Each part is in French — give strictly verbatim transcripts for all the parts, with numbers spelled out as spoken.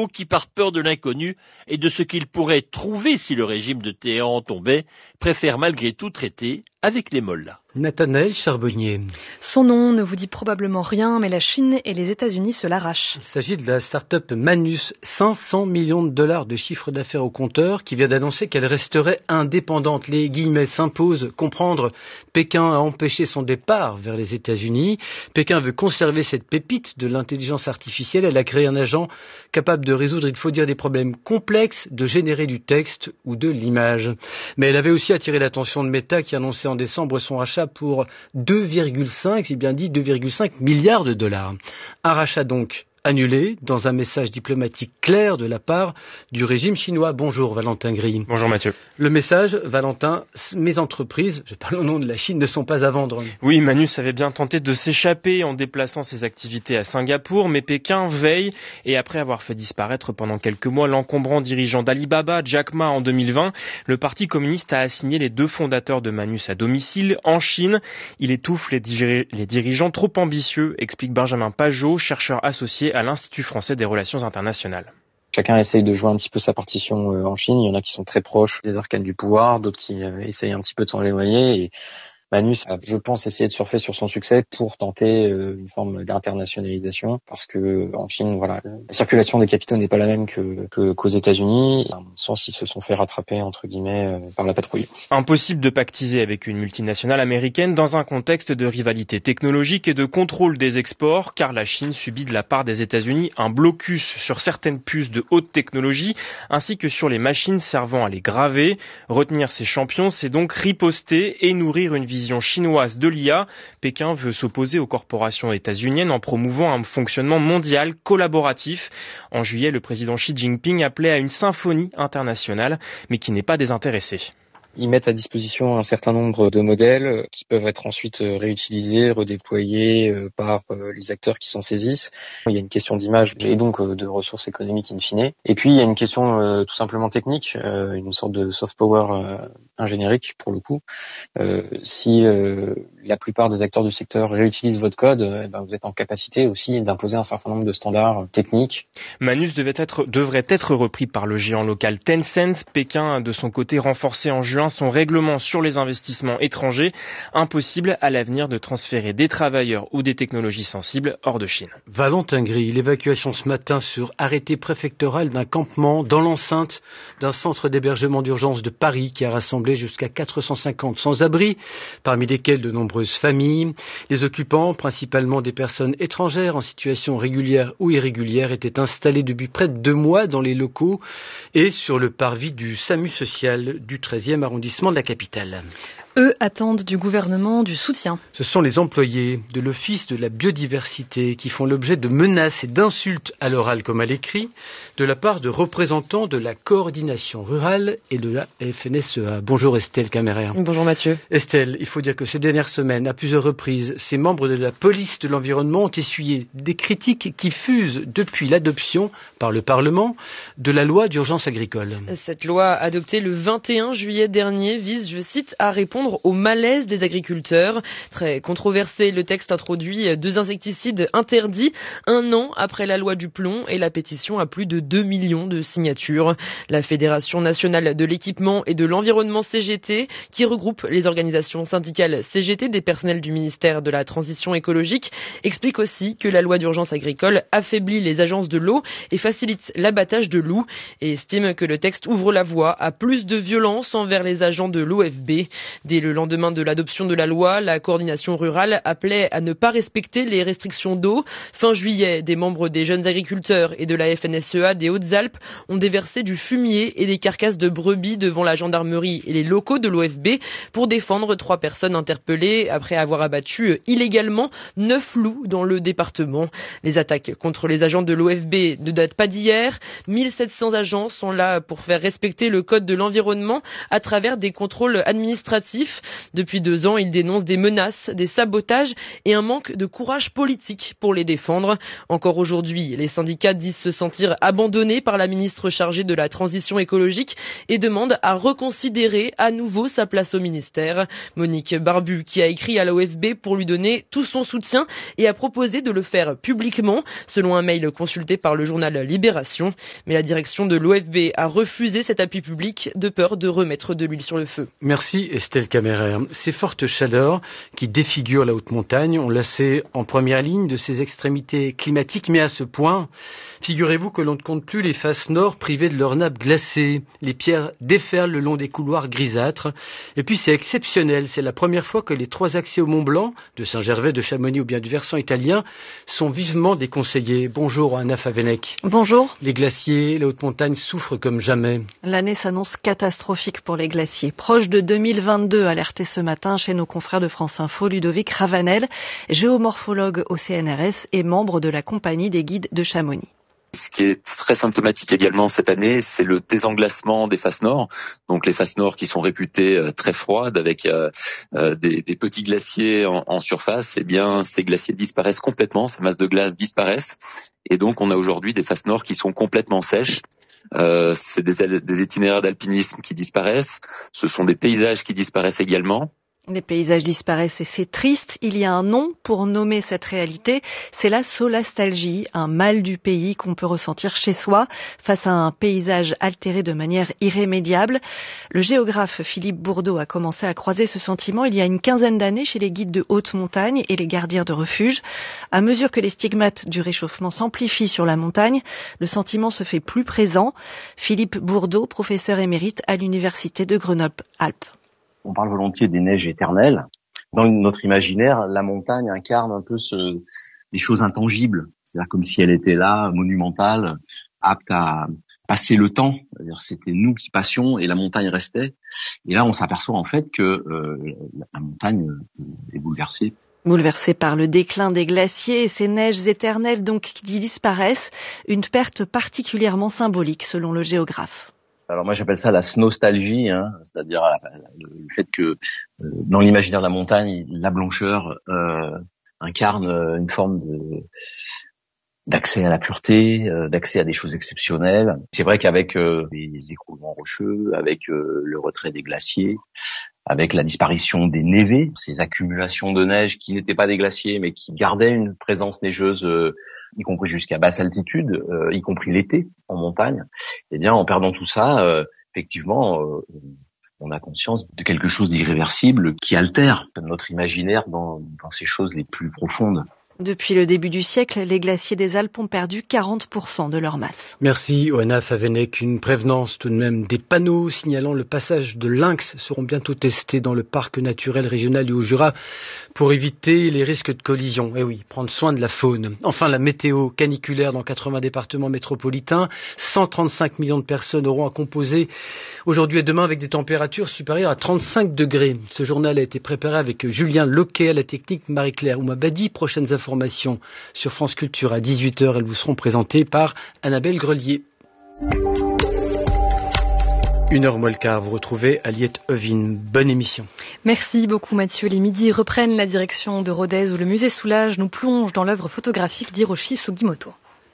Moscou qui, par peur de l'inconnu et de ce qu'il pourrait trouver si le régime de Téhéran tombait, préfère malgré tout traiter avec les mollahs. Nathanaël Charbonnier. Son nom ne vous dit probablement rien, mais la Chine et les États-Unis se l'arrachent. Il s'agit de la start-up Manus, cinq cents millions de dollars de chiffre d'affaires au compteur, qui vient d'annoncer qu'elle resterait indépendante. Les guillemets s'imposent. Comprendre, Pékin a empêché son départ vers les États-Unis. Pékin veut conserver cette pépite de l'intelligence artificielle. Elle a créé un agent capable de résoudre, il faut dire, des problèmes complexes, de générer du texte ou de l'image. Mais elle avait aussi attiré l'attention de Meta, qui annonçait en décembre son rachat pour deux virgule cinq, j'ai bien dit deux virgule cinq milliards de dollars. Un rachat donc annulé dans un message diplomatique clair de la part du régime chinois. Bonjour Valentin Gris. Bonjour Mathieu. Le message, Valentin, mes entreprises, je parle au nom de la Chine, ne sont pas à vendre. Oui, Manus avait bien tenté de s'échapper en déplaçant ses activités à Singapour, mais Pékin veille et après avoir fait disparaître pendant quelques mois l'encombrant dirigeant d'Alibaba, Jack Ma, en deux mille vingt, le Parti communiste a assigné les deux fondateurs de Manus à domicile en Chine. Il étouffe les, diri- les dirigeants trop ambitieux, explique Benjamin Pajot, chercheur associé à l'Institut français des relations internationales. Chacun essaye de jouer un petit peu sa partition en Chine. Il y en a qui sont très proches des arcanes du pouvoir, d'autres qui essayent un petit peu de s'en éloigner. Et Manus a, je pense, essayé de surfer sur son succès pour tenter une forme d'internationalisation, parce que en Chine, voilà, la circulation des capitaux n'est pas la même que, que qu'aux États-Unis. À mon sens, ils se sont fait rattraper entre guillemets par la patrouille. Impossible de pactiser avec une multinationale américaine dans un contexte de rivalité technologique et de contrôle des exports, car la Chine subit de la part des États-Unis un blocus sur certaines puces de haute technologie, ainsi que sur les machines servant à les graver. Retenir ces champions, c'est donc riposter et nourrir une vision chinoise de l'I A. Pékin veut s'opposer aux corporations états-uniennes en promouvant un fonctionnement mondial collaboratif. En juillet, le président Xi Jinping appelait à une symphonie internationale, mais qui n'est pas désintéressée. Ils mettent à disposition un certain nombre de modèles qui peuvent être ensuite réutilisés, redéployés par les acteurs qui s'en saisissent. Il y a une question d'image et donc de ressources économiques in fine. Et puis il y a une question euh, tout simplement technique, euh, une sorte de soft power euh, ingénierique pour le coup. Euh, si euh, la plupart des acteurs du secteur réutilisent votre code, eh ben, vous êtes en capacité aussi d'imposer un certain nombre de standards techniques. Manus devait être, devrait être repris par le géant local Tencent. Pékin, de son côté, renforcé en juin son règlement sur les investissements étrangers. Impossible à l'avenir de transférer des travailleurs ou des technologies sensibles hors de Chine. Valentin Gris, l'évacuation ce matin sur arrêté préfectoral d'un campement dans l'enceinte d'un centre d'hébergement d'urgence de Paris qui a rassemblé jusqu'à quatre cent cinquante sans-abri, parmi lesquels de nombreuses familles. Les occupants, principalement des personnes étrangères en situation régulière ou irrégulière, étaient installés depuis près de deux mois dans les locaux et sur le parvis du SAMU social du treizième arrondissement de la capitale. Eux attendent du gouvernement du soutien. Ce sont les employés de l'Office de la biodiversité qui font l'objet de menaces et d'insultes à l'oral comme à l'écrit de la part de représentants de la coordination rurale et de la F N S E A. Bonjour Estelle Caméraire. Bonjour Mathieu. Estelle, il faut dire que ces dernières semaines, à plusieurs reprises, ces membres de la police de l'environnement ont essuyé des critiques qui fusent depuis l'adoption par le Parlement de la loi d'urgence agricole. Cette loi adoptée le vingt et un juillet dernier vise, je cite, à répondre au malaise des agriculteurs. Très controversé, le texte introduit deux insecticides interdits un an après la loi du plomb et la pétition a plus de deux millions de signatures. La Fédération nationale de l'équipement et de l'environnement C G T, qui regroupe les organisations syndicales C G T des personnels du ministère de la Transition écologique, explique aussi que la loi d'urgence agricole affaiblit les agences de l'eau et facilite l'abattage de loups et estime que le texte ouvre la voie à plus de violence envers les agents de l'O F B. Dès le lendemain de l'adoption de la loi, la coordination rurale appelait à ne pas respecter les restrictions d'eau. Fin juillet, des membres des jeunes agriculteurs et de la F N S E A des Hautes-Alpes ont déversé du fumier et des carcasses de brebis devant la gendarmerie et les locaux de l'O F B pour défendre trois personnes interpellées après avoir abattu illégalement neuf loups dans le département. Les attaques contre les agents de l'O F B ne datent pas d'hier. mille sept cents agents sont là pour faire respecter le code de l'environnement à travers des contrôles administratifs massif. Depuis deux ans, il dénonce des menaces, des sabotages et un manque de courage politique pour les défendre. Encore aujourd'hui, les syndicats disent se sentir abandonnés par la ministre chargée de la transition écologique et demandent à reconsidérer à nouveau sa place au ministère. Monique Barbu, qui a écrit à l'O F B pour lui donner tout son soutien et a proposé de le faire publiquement, selon un mail consulté par le journal Libération. Mais la direction de l'O F B a refusé cet appui public de peur de remettre de l'huile sur le feu. Merci Estelle Caméraire. Ces fortes chaleurs qui défigurent la haute montagne ont laissé en première ligne de ces extrémités climatiques, mais à ce point, figurez-vous que l'on ne compte plus les faces nord privées de leur nappe glacée. Les pierres déferlent le long des couloirs grisâtres. Et puis c'est exceptionnel, c'est la première fois que les trois accès au Mont Blanc, de Saint-Gervais, de Chamonix ou bien du versant italien, sont vivement déconseillés. Bonjour Anna Favenec. Bonjour. Les glaciers, la haute montagne souffrent comme jamais. L'année s'annonce catastrophique pour les glaciers. Proche de deux mille vingt-deux, alerté ce matin chez nos confrères de France Info, Ludovic Ravanel, géomorphologue au C N R S et membre de la compagnie des guides de Chamonix. Ce qui est très symptomatique également cette année, c'est le désenglacement des faces nord. Donc les faces nord qui sont réputées euh, très froides avec euh, euh, des, des petits glaciers en, en surface, eh bien ces glaciers disparaissent complètement, ces masses de glace disparaissent. Et donc on a aujourd'hui des faces nord qui sont complètement sèches. Euh, c'est des, des itinéraires d'alpinisme qui disparaissent. Ce sont des paysages qui disparaissent également. Les paysages disparaissent et c'est triste. Il y a un nom pour nommer cette réalité, c'est la solastalgie, un mal du pays qu'on peut ressentir chez soi face à un paysage altéré de manière irrémédiable. Le géographe Philippe Bourdeau a commencé à croiser ce sentiment il y a une quinzaine d'années chez les guides de haute montagne et les gardiens de refuge. À mesure que les stigmates du réchauffement s'amplifient sur la montagne, le sentiment se fait plus présent. Philippe Bourdeau, professeur émérite à l'université de Grenoble-Alpes. On parle volontiers des neiges éternelles. Dans notre imaginaire, la montagne incarne un peu ce, les choses intangibles. C'est-à-dire comme si elle était là, monumentale, apte à passer le temps. C'est-à-dire c'était nous qui passions et la montagne restait. Et là, on s'aperçoit en fait que euh, la montagne est bouleversée. Bouleversée par le déclin des glaciers et ces neiges éternelles donc qui disparaissent, une perte particulièrement symbolique selon le géographe. Alors moi j'appelle ça la nostalgie, hein, c'est-à-dire le fait que euh, dans l'imaginaire de la montagne, la blancheur euh, incarne une forme de d'accès à la pureté, euh, d'accès à des choses exceptionnelles. C'est vrai qu'avec euh, les écroulements rocheux, avec euh, le retrait des glaciers, avec la disparition des névés, ces accumulations de neige qui n'étaient pas des glaciers mais qui gardaient une présence neigeuse euh, y compris jusqu'à basse altitude, euh, y compris l'été en montagne, eh bien en perdant tout ça, euh, effectivement, euh, on a conscience de quelque chose d'irréversible qui altère notre imaginaire dans, dans ces choses les plus profondes. Depuis le début du siècle, les glaciers des Alpes ont perdu quarante pour cent de leur masse. Merci Oana Favenec. Une prévenance tout de même. Des panneaux signalant le passage de lynx seront bientôt testés dans le parc naturel régional du Haut-Jura pour éviter les risques de collision. Eh oui, prendre soin de la faune. Enfin, la météo caniculaire dans quatre-vingts départements métropolitains. cent trente-cinq millions de personnes auront à composer aujourd'hui et demain avec des températures supérieures à trente-cinq degrés. Ce journal a été préparé avec Julien Loquet à la technique, Marie-Claire Oumabadi. Prochaines informations Informations sur France Culture à dix-huit heures. Elles vous seront présentées par Annabelle Grelier. Une heure moins le quart, vous retrouvez Aliette Ovine. Bonne émission. Merci beaucoup Mathieu. Les midis reprennent la direction de Rodez où le musée Soulage nous plonge dans l'œuvre photographique d'Hiroshi Sugimoto.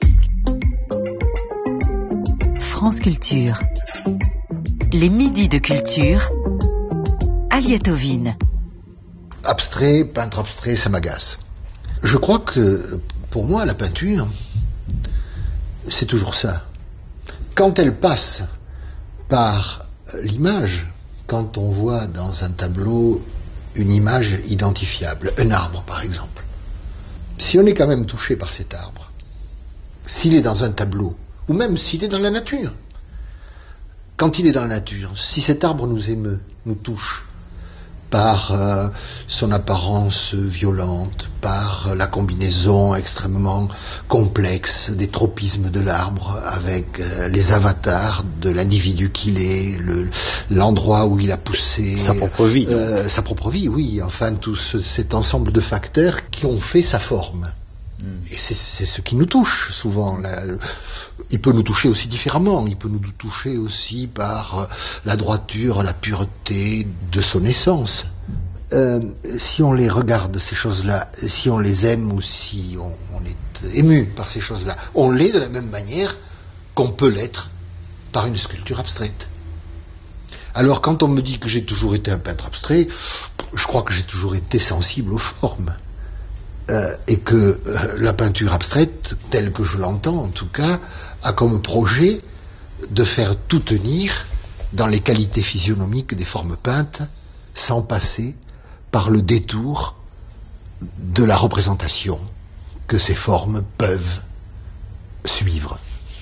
France Culture. Les midis de culture. Aliette Ovine. Abstrait, peintre abstrait, ça m'agace. Je crois que, pour moi, la peinture, c'est toujours ça. Quand elle passe par l'image, quand on voit dans un tableau une image identifiable, un arbre par exemple, si on est quand même touché par cet arbre, s'il est dans un tableau, ou même s'il est dans la nature, quand il est dans la nature, si cet arbre nous émeut, nous touche, par euh, son apparence violente, par la combinaison extrêmement complexe des tropismes de l'arbre avec euh, les avatars de l'individu qu'il est, le, l'endroit où il a poussé. Sa propre vie. Euh, sa propre vie, oui. Enfin, tout ce, cet ensemble de facteurs qui ont fait sa forme. Et c'est, c'est ce qui nous touche souvent. Là, il peut nous toucher aussi différemment. Il peut nous toucher aussi par la droiture, la pureté de son essence. Euh, si on les regarde, ces choses-là, si on les aime ou si on, on est ému par ces choses-là, on l'est de la même manière qu'on peut l'être par une sculpture abstraite. Alors quand on me dit que j'ai toujours été un peintre abstrait, je crois que j'ai toujours été sensible aux formes. Euh, et que euh, la peinture abstraite, telle que je l'entends en tout cas, a comme projet de faire tout tenir dans les qualités physionomiques des formes peintes, sans passer par le détour de la représentation que ces formes peuvent suivre.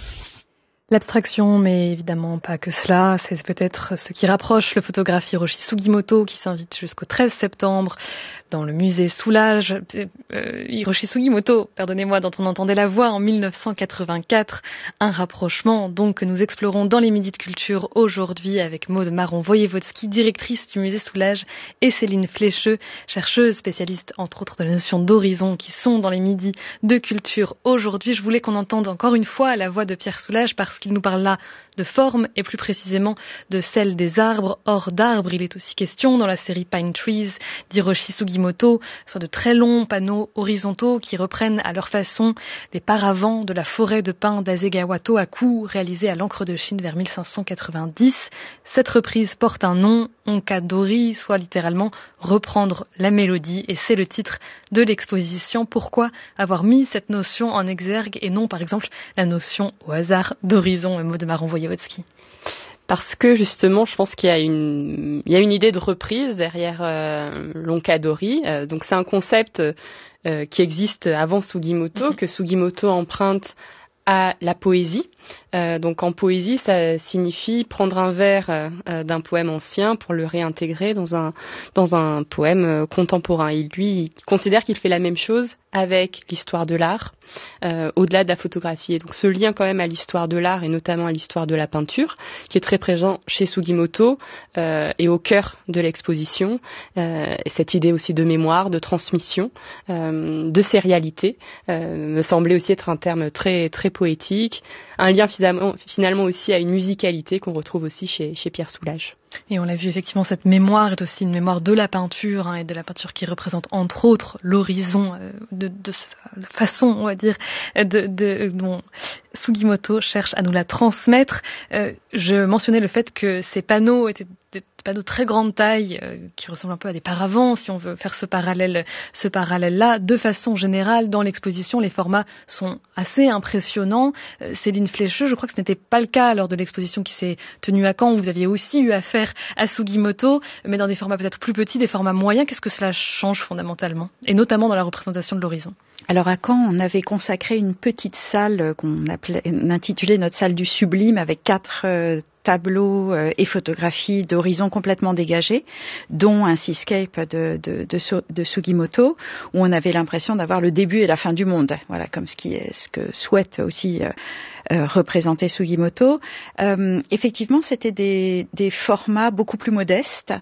L'abstraction, mais évidemment pas que cela, c'est peut-être ce qui rapproche le photographe Hiroshi Sugimoto qui s'invite jusqu'au treize septembre dans le musée Soulage. Euh, Hiroshi Sugimoto, pardonnez-moi, dont on entendait la voix en mille neuf cent quatre-vingt-quatre, un rapprochement donc que nous explorons dans les Midis de Culture aujourd'hui avec Maude Marron-Voyevodsky, directrice du musée Soulage, et Céline Flécheux, chercheuse spécialiste entre autres de la notion d'horizon, qui sont dans les Midis de Culture aujourd'hui. Je voulais qu'on entende encore une fois la voix de Pierre Soulages parce qu'il nous parle là de forme et plus précisément de celle des arbres. Hors d'arbres, il est aussi question dans la série Pine Trees d'Hiroshi Sugimoto, soit de très longs panneaux horizontaux qui reprennent à leur façon les paravents de la forêt de pins d'Asegawa Tohaku réalisée à l'encre de Chine vers mille cinq cent quatre-vingt-dix. Cette reprise porte un nom, Onkadori, soit littéralement reprendre la mélodie, et c'est le titre de l'exposition. Pourquoi avoir mis cette notion en exergue et non par exemple la notion au hasard d'horizon? Un mot de Marron-Voyevodsky. Parce que justement, je pense qu'il y a une, il y a une idée de reprise derrière euh, l'Onkadori. Euh, donc c'est un concept euh, qui existe avant Sugimoto, mm-hmm. que Sugimoto emprunte à la poésie. Euh, donc en poésie, ça signifie prendre un vers euh, d'un poème ancien pour le réintégrer dans un dans un poème euh, contemporain. Et lui, il considère qu'il fait la même chose avec l'histoire de l'art, euh, au-delà de la photographie. Et donc ce lien quand même à l'histoire de l'art et notamment à l'histoire de la peinture, qui est très présent chez Sugimoto euh, et au cœur de l'exposition. Euh, et cette idée aussi de mémoire, de transmission, euh, de sérialité, euh, me semblait aussi être un terme très très poétique. Un lien finalement, finalement aussi à une musicalité qu'on retrouve aussi chez, chez Pierre Soulages. Et on l'a vu, effectivement, cette mémoire est aussi une mémoire de la peinture, hein, et de la peinture qui représente entre autres l'horizon euh, de, de sa façon, on va dire, de, de, dont Sugimoto cherche à nous la transmettre. Euh, je mentionnais le fait que ces panneaux étaient des panneaux de très grande taille, euh, qui ressemblent un peu à des paravents, si on veut faire ce parallèle, ce parallèle-là. De façon générale, dans l'exposition, les formats sont assez impressionnants. Euh, Céline Flécheux, je crois que ce n'était pas le cas lors de l'exposition qui s'est tenue à Caen, où vous aviez aussi eu affaire à Sugimoto, mais dans des formats peut-être plus petits, des formats moyens. Qu'est-ce que cela change fondamentalement, et notamment dans la représentation de l'horizon? Alors à Caen, on avait consacré une petite salle qu'on appelait, on intitulait notre salle du sublime, avec quatre euh, tableaux euh, et photographies d'horizon complètement dégagés, dont un seascape de, de, de, de Sugimoto, où on avait l'impression d'avoir le début et la fin du monde. Voilà, comme ce qui est ce que souhaite aussi euh, euh, représenter Sugimoto. Euh, effectivement, c'était des, des formats beaucoup plus modestes.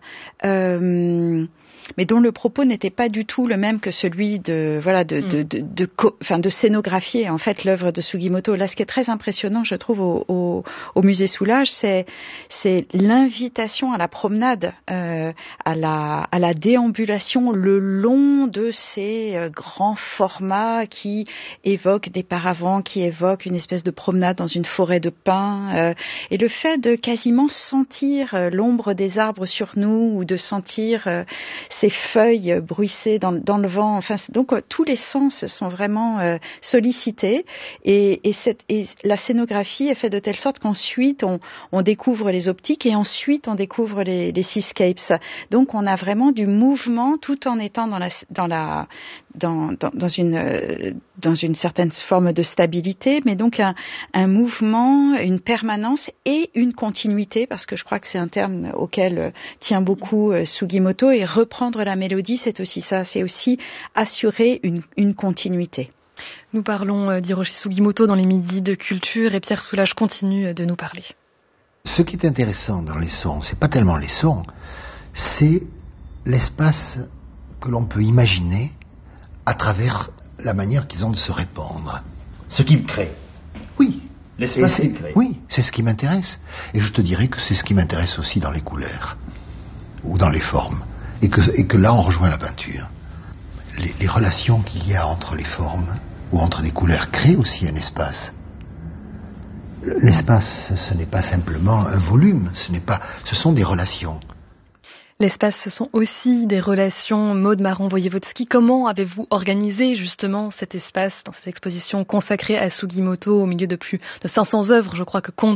Euh, mais dont le propos n'était pas du tout le même que celui de voilà de de de, de, de, enfin, de scénographier en fait l'œuvre de Sugimoto. Là, ce qui est très impressionnant, je trouve, au, au, au musée Soulage, c'est c'est l'invitation à la promenade, euh, à la à la déambulation le long de ces euh, grands formats qui évoquent des paravents, qui évoquent une espèce de promenade dans une forêt de pins, euh, et le fait de quasiment sentir euh, l'ombre des arbres sur nous, ou de sentir euh, ces feuilles bruissées dans, dans le vent. Enfin, donc euh, tous les sens sont vraiment euh, sollicités, et, et, cette, et la scénographie est faite de telle sorte qu'ensuite on, on découvre les optiques, et ensuite on découvre les, les seascapes. Donc on a vraiment du mouvement tout en étant dans la dans la dans, dans, dans une euh, dans une certaine forme de stabilité, mais donc un, un mouvement, une permanence et une continuité, parce que je crois que c'est un terme auquel tient beaucoup euh, Sugimoto, et reprendre la mélodie, c'est aussi ça, c'est aussi assurer une, une continuité. Nous parlons d'Hiroshi Sugimoto dans les Midis de Culture, et Pierre Soulages continue de nous parler. Ce qui est intéressant dans les sons, c'est pas tellement les sons, c'est l'espace que l'on peut imaginer à travers la manière qu'ils ont de se répandre. Ce qu'ils créent. Oui. L'espace qu'ils créent. Oui, c'est ce qui m'intéresse. Et je te dirais que c'est ce qui m'intéresse aussi dans les couleurs ou dans les formes. Et que, et que là, on rejoint la peinture. Les, les relations qu'il y a entre les formes ou entre des couleurs créent aussi un espace. L'espace, ce n'est pas simplement un volume, ce n'est pas, ce sont des relations. L'espace, ce sont aussi des relations. Maud Marron-Voyevodsky, comment avez-vous organisé justement cet espace dans cette exposition consacrée à Sugimoto au milieu de plus de cinq cents œuvres, je crois que compte